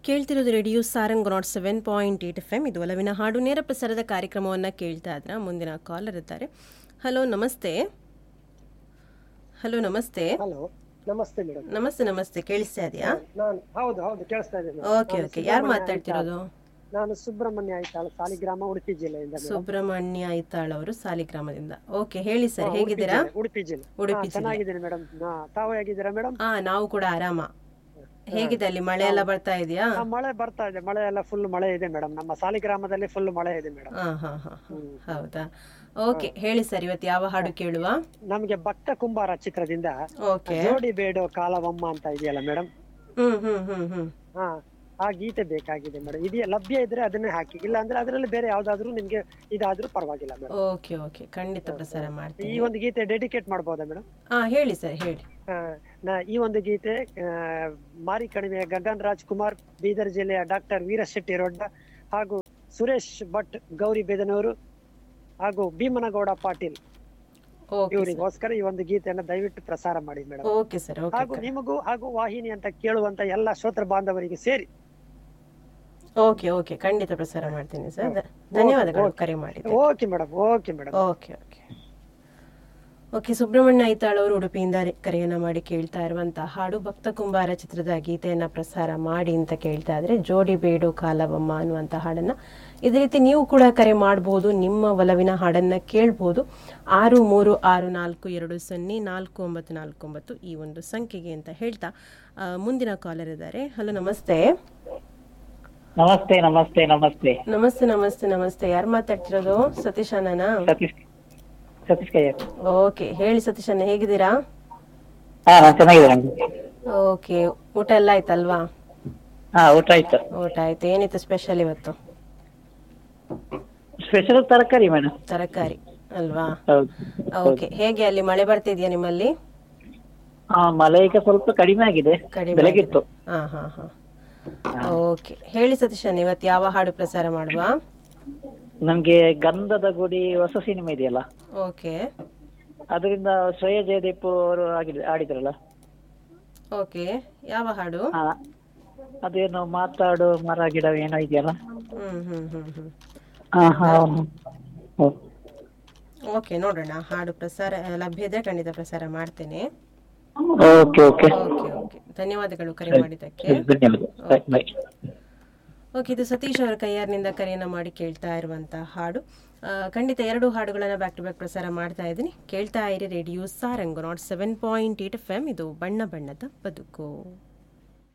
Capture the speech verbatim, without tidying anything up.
ಕೇಳ್ತಿರೋದು radio Sarang not seven point eight F M. ಇದು ಒಲವಿನ ಹಾಡು ನೇರ ಪ್ರಸಾರದ ಕಾರ್ಯಕ್ರಮವನ್ನು ಕೇಳ್ತಾ ಇದ್ರ. ಮುಂದಿನ ಕಾಲರ್ ಇದ್ದಾರೆ. ಹಲೋ ನಮಸ್ತೆ. ಹಲೋ ನಮಸ್ತೆ. ಹಲೋ ನಮಸ್ತೆ ಮೇಡಮ್. ನಮಸ್ತೆ ನಮಸ್ತೆ. ಕೇಳಿಸ್ತಾ ಇದೆಯಾ? ನಾನು ಹೌದು ಹೌದು ಕೇಳಿಸ್ತಾ ಇದೆ. Okay okay. ಯಾರು ಮಾತಾಡ್ತಿರೋದು? ನಾನು ಸುಬ್ರಹ್ಮಣ್ಯ ಐತಾಳ್, ಸಾಲಿಗ್ರಾಮ, ಉಡುಪಿ ಜಿಲ್ಲೆಯಿಂದ. ಸುಬ್ರಹ್ಮಣ್ಯ ಐತಾಳ್ ಅವರು ಸಾಲಿಗ್ರಾಮದಿಂದ. ಓಕೆ, ಹೇಳಿ ಸರ್, ಹೇಗಿದ್ದೀರಾ? ಉಡುಪಿ ಜಿಲ್ಲೆ. ಉಡುಪಿ ಜಿಲ್ಲೆ. ಚೆನ್ನಾಗಿದ್ದೀನಿ ಮೇಡಮ್. ತಾವು ಹೇಗಿದ್ದೀರಾ ಮೇಡಮ್? ಹಾ, ನಾವು ಕೂಡ ಆರಾಮ. ಹೇಗಿದೆ ಅಲ್ಲಿ, ಮಳೆ ಎಲ್ಲ ಬರ್ತಾ ಇದೆಯಾ? ಮಳೆ ಬರ್ತಾ ಇದೆ, ಮಳೆ ಎಲ್ಲ ಫುಲ್ ಮಳೆ ಇದೆ ಮೇಡಮ್. ನಮ್ಮ ಸಾಲಿಗ್ರಾಮದಲ್ಲಿ ಫುಲ್ ಮಳೆ ಇದೆ ಮೇಡಮ್. ಹಾ ಹಾ ಹಾ. ಹೌದಾ? ಓಕೆ, ಹೇಳಿ ಸರ್, ಇವತ್ತು ಯಾವ ಹಾಡು ಕೇಳುವ? ನಮಗೆ ಭಕ್ತ ಕುಂಬಾರ ಚಿತ್ರದಿಂದ ಓಕೆ, ಜೋಡಿ ಬೇಡೋ ಕಾಲವಮ್ಮ ಅಂತ ಇದೆಯಲ್ಲ ಮೇಡಮ್. ಹ್ಮ್ ಹ್ಮ್ ಹ್ಮ್ ಹ್ಮ್ ಹಾ, ಆ ಗೀತೆ ಬೇಕಾಗಿದೆ ಮೇಡಮ್. ಇದೆಯಾ, ಲಭ್ಯ ಇದ್ರೆ ಅದನ್ನೇ ಹಾಕಿ, ಇಲ್ಲ ಅಂದ್ರೆ ಅದರಲ್ಲಿ ಬೇರೆ ಯಾವ್ದಾದ್ರು ನಿಮ್ಗೆ ಇದಾದ್ರೂ ಪರವಾಗಿಲ್ಲ ಮೇಡಮ್. ಓಕೆ ಓಕೆ, ಖಂಡಿತ ಪ್ರಸಾರ ಮಾಡ್ತೀನಿ. ಈ ಒಂದು ಗೀತೆ ಡೆಡಿಕೇಟ್ ಮಾಡ್ಬೋದಾ ಮೇಡಮ್? ಹಾ, ಹೇಳಿ ಸರ್, ಹೇಳಿ. ನಾ ಈ ಒಂದು ಗೀತೆ ಮಾರಿ ಕಣಿವೆಯ ಗಗನ್ ರಾಜ್ ಕುಮಾರ್, ಬೀದರ್ ಜಿಲ್ಲೆಯ ಡಾಕ್ಟರ್ ವೀರಶೆಟ್ಟಿ ರೊಡ್ಡ ಹಾಗೂ ಸುರೇಶ್ ಭಟ್ ಗೌರಿ ಬೇದನೂರು ಹಾಗೂ ಭೀಮನಗೌಡ ಪಾಟೀಲ್ ಇವರಿಗೋಸ್ಕರ ಈ ಒಂದು ಗೀತೆಯನ್ನ ದಯವಿಟ್ಟು ಪ್ರಸಾರ ಮಾಡಿ ಮೇಡಮ್. Okay sir. ಹಾಗೂ ನಿಮಗೂ ಹಾಗೂ ವಾಹಿನಿ ಅಂತ ಕೇಳುವಂತ ಎಲ್ಲ ಶ್ರೋತೃ ಬಾಂಧವರಿಗೆ ಸೇರಿ. ಓಕೆ ಓಕೆ, ಖಂಡಿತ ಪ್ರಸಾರ ಮಾಡ್ತೀನಿ ಸರ್. ಧನ್ಯವಾದಗಳು ಕರೆ ಮಾಡಿ. Okay madam. Okay madam. Okay okay okay. Subrahmanya Aithal ಅವರು ಉಡುಪಿಯಿಂದ ಕರೆಯನ್ನ ಮಾಡಿ ಕೇಳ್ತಾ ಇರುವಂತಹ ಹಾಡು ಭಕ್ತ ಕುಂಬಾರ ಚಿತ್ರದ ಗೀತೆಯನ್ನ ಪ್ರಸಾರ ಮಾಡಿ ಅಂತ ಕೇಳ್ತಾ ಇದ್ರೆ, ಜೋಡಿ ಬೇಡು ಕಾಲವಮ್ಮ ಅನ್ನುವಂಥ ಹಾಡನ್ನ. ಇದೇ ರೀತಿ ನೀವು ಕೂಡ ಕರೆ ಮಾಡಬಹುದು, ನಿಮ್ಮ ಒಲವಿನ ಹಾಡನ್ನ ಕೇಳ್ಬೋದು. ಆರು ಮೂರು ಆರು ನಾಲ್ಕು ಎರಡು ಸೊನ್ನೆ ನಾಲ್ಕು ಒಂಬತ್ತು ನಾಲ್ಕು ಒಂಬತ್ತು ಈ ಒಂದು ಸಂಖ್ಯೆಗೆ ಅಂತ ಹೇಳ್ತಾ ಮುಂದಿನ ಕಾಲರ್ ಇದ್ದಾರೆ. ಹಲೋ ನಮಸ್ತೆ. ನಮಸ್ತೆ ನಮಸ್ತೆ ನಮಸ್ತೆ ನಮಸ್ತೆ ನಮಸ್ತೆ ನಮಸ್ತೆ. ಯಾರು ಮಾತಾಡ್ತಿರೋದು? ಸತೀಶ್ ಅಣ್ಣನಾ? ಸತೀಶ್ ಸತೀಶ್ ಕೈ. ಓಕೆ, ಹೇಳಿ ಸತೀಶ್ ಅಣ್ಣ, ಹೇಗಿದ್ದೀರಾ? ಹಾ, ನಾನು ಚೆನ್ನಾಗಿದ್ದೀನಿ. ಓಕೆ, ಊಟ ಎಲ್ಲ ಆಯ್ತಲ್ವಾ? ಹಾ, ಊಟ ಆಯ್ತು. ಊಟ ಆಯ್ತು. ಏನಿತ್ತು ಸ್ಪೆಷಲ್ ಇವತ್ತು? ಸ್ಪೆಷಲ್ ತರಕಾರಿ ಮೇಡಮ್. ತರಕಾರಿ ಅಲ್ವಾ? ಹೌದು. ಓಕೆ, ಹೇಗೆ ಅಲ್ಲಿ ಮಳೆ ಬರ್ತಿದ್ಯಾ ನಿಮ್ಮಲ್ಲಿ? ಹಾ, ಮಳೆ ಈಗ ಸ್ವಲ್ಪ ಕಡಿಮೆ ಆಗಿದೆ, ಬೆಳಗಿತ್ತು. ಹಾ ಹಾ ಹಾ. ಓಕೆ, ಹೇಳಿ ಸತೀಶ್ ಅಣ್ಣ, ಇವತ್ತು ಯಾವ ಹಾಡು ಪ್ರಸಾರ ಮಾಡುವ? ನಮ್ಗೆ ಗಂಧದ ಗುಡಿ ಹೊಸ ಸಿನಿಮಾ ಇದೆಯಲ್ಲ, ಓಕೆ, ಅದರಿಂದ ಶ್ರೇಯಾ ಜಯದೀಪ್ ಅವರು ಆಗಿದೆ ಆಡಿದ್ರಲ್ಲ. ಓಕೆ, ಯಾವ ಹಾಡು? ಹಾ, ಅದೇನು ಮಾತಾಡು ಮರ ಗಿಡ ಏನೋ ಇದೆಯಲ್ಲ. ಹ್ಮ್ ಹ್ಮ್ ಹ್ಮ್ ಹ್ಮ್. ಹಾ ಹಾ. ಓಕೆ, ನೋಡೋಣ. ಹಾಡು ಪ್ರಸಾರ ಲಭ್ಯ ಇದ್ರೆ ಖಂಡಿತ ಪ್ರಸಾರ ಮಾಡ್ತೇನೆ. Okay okay okay okay. ಧನ್ಯವಾದಗಳು ಕರೆ ಮಾಡಿದ್ದಕ್ಕೆ. ಧನ್ಯವಾದ. ಓಕೆ, ಇದು ಸತೀಶ್ ಅವರ ಕೈಯಾರಿನಿಂದ ಕರೆಯನ್ನು ಮಾಡಿ ಕೇಳ್ತಾ ಇರುವಂತ ಹಾಡು. ಖಂಡಿತ ಎರಡು ಹಾಡುಗಳನ್ನ ಬ್ಯಾಕ್ ಟು ಬ್ಯಾಕ್ ಪ್ರಸಾರ ಮಾಡ್ತಾ ಇದ್ದೀನಿ. ಕೇಳ್ತಾ ಇರಿ radio Sarang not seven point eight F M. ಇದು ಬಣ್ಣ ಬಣ್ಣದ ಬದುಕು.